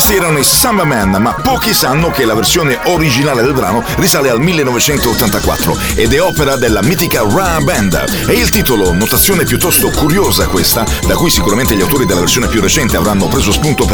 Questi erano i Samba Man, ma pochi sanno che la versione originale del brano risale al 1984 ed è opera della mitica Ra Band. E il titolo, notazione piuttosto curiosa questa, da cui sicuramente gli autori della versione più recente avranno preso spunto per